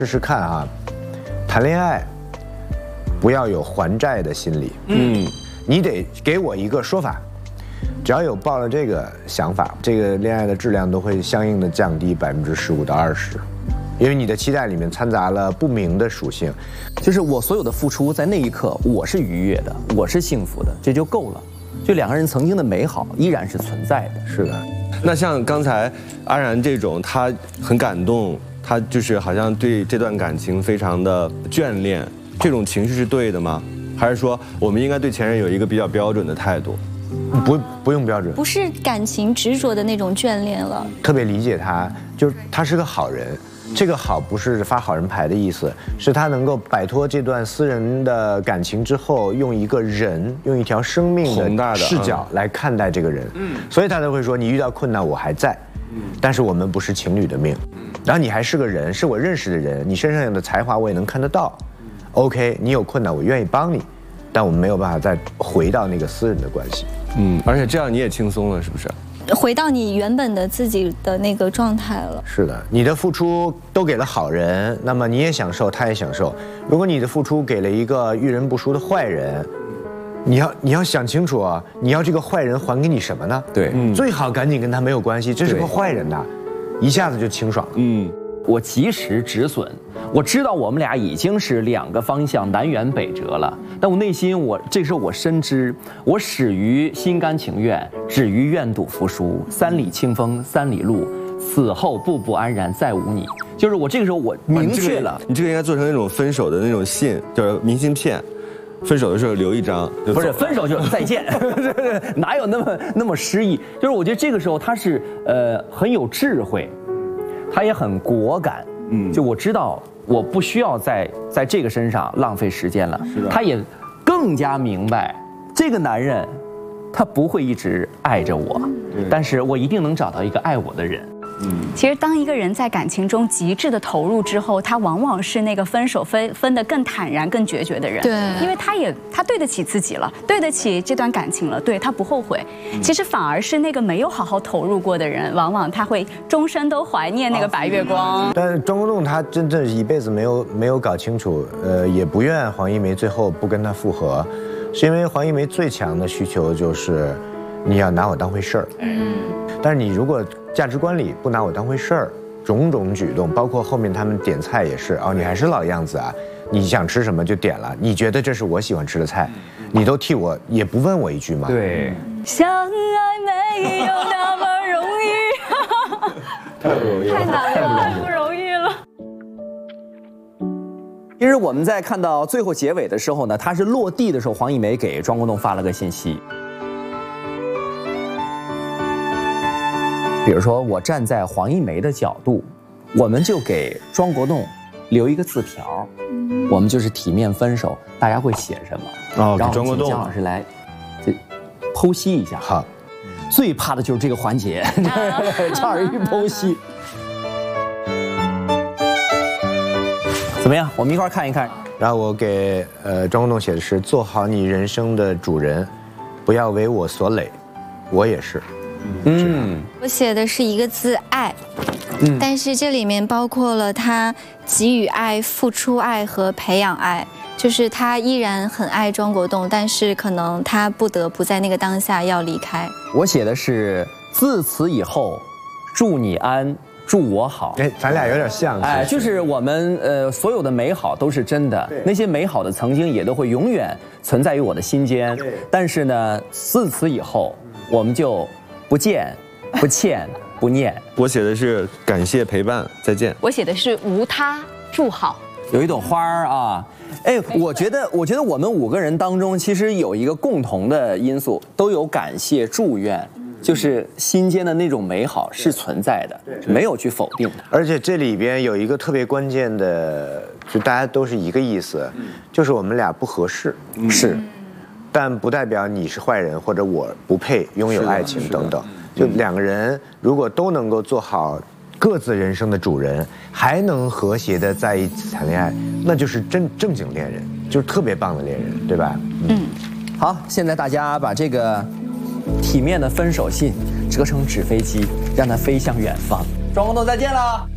试试看啊，谈恋爱不要有还债的心理。你得给我一个说法，只要有抱了这个想法，这个恋爱的质量都会相应的降低15%到20%，因为你的期待里面掺杂了不明的属性。 就是我所有的付出，在那一刻我是愉悦的，我是幸福的，这就够了。就两个人曾经的美好依然是存在的。 是的。 那像刚才安然这种，他很感动，他就是好像对这段感情非常的眷恋，这种情绪是对的吗？还是说我们应该对前任有一个比较标准的态度？ 不用标准， 不是感情执着的那种眷恋了。 特别理解他，就是他是个好人。这个好不是发好人牌的意思，是他能够摆脱这段私人的感情之后，用一个人，用一条生命的视角来看待这个人。所以他都会说，你遇到困难我还在，但是我们不是情侣的命。然后你还是个人，是我认识的人，你身上有的才华我也能看得到。OK， 你有困难我愿意帮你，但我们没有办法再回到那个私人的关系。 而且这样你也轻松了，是不是？ 回到你原本的自己的那个状态了。 是的，你的付出都给了好人，那么你也享受，他也享受。如果你的付出给了一个遇人不淑的坏人，你要想清楚啊，你要这个坏人还给你什么呢？ 对， 最好赶紧跟他没有关系，这是个坏人呐，一下子就清爽了。 我及时止损，我知道我们俩已经是两个方向南辕北辙了，但我内心这时候我深知，我始于心甘情愿，止于愿赌服输。3里清风3里路，此后步步安然再无你。就是我这个时候我明确了， 你这个应该做成那种分手的那种信，就是明信片。分手的时候留一张， 不是分手就是再见，哪有那么诗意？就是我觉得这个时候他是很有智慧。他也很果敢，就我知道我不需要在这个身上浪费时间了。他也更加明白，这个男人，他不会一直爱着我，但是我一定能找到一个爱我的人。 其实当一个人在感情中极致的投入之后，他往往是那个分手分得更坦然、更决绝的人。 对， 因为他对得起自己了，对得起这段感情了，对他不后悔。其实反而是那个没有好好投入过的人，往往他会终身都怀念那个白月光。 但是庄国栋他真正一辈子没有搞清楚，也不愿黄一梅最后不跟他复合，是因为黄一梅最强的需求就是你要拿我当回事儿。但是你如果价值观里不拿我当回事儿，种种举动，包括后面他们点菜也是，你还是老样子啊，你想吃什么就点了，你觉得这是我喜欢吃的菜，你都替我也不问我一句吗？ 对， 相爱没有那么容易， 太不容易了， 太难了，太不容易了。 其实我们在看到最后结尾的时候呢，他是落地的时候，黄一梅给庄国栋发了个信息。比如说，我站在黄一梅的角度，我们就给庄国栋留一个字条，我们就是体面分手，大家会写什么？ 给庄国栋姜老师来剖析一下。 好， 最怕的就是这个环节，这儿一剖析。怎么样？我们一块看一看。 然后我给庄国栋写的是：做好你人生的主人，不要为我所累，我也是。 我写的是一个字爱，但是这里面包括了他给予爱、付出爱和培养爱，就是他依然很爱庄国栋，但是可能他不得不在那个当下要离开。 我写的是自此以后，祝你安，祝我好。 咱俩有点像。 就是我们所有的美好都是真的，那些美好的曾经也都会永远存在于我的心间。但是呢，自此以后，我们就不见、不欠、不念。 我写的是感谢陪伴，再见。 我写的是无他，祝好。 有一朵花啊，我觉得我们5个人当中，其实有一个共同的因素，都有感谢、祝愿，就是心间的那种美好是存在的，没有去否定它。 而且这里边有一个特别关键的，就大家都是一个意思，就是我们俩不合适。 是。 但不代表你是坏人，或者我不配拥有爱情等等。就两个人如果都能够做好各自人生的主人，还能和谐的在一起谈恋爱，那就是正经恋人，就是特别棒的恋人，对吧？ 好，现在大家把这个体面的分手信折成纸飞机，让它飞向远方。庄国栋再见了。